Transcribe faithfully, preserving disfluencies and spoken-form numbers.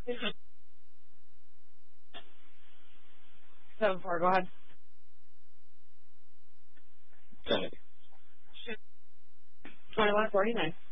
Seven four. Go ahead. Okay. Twenty one forty nine.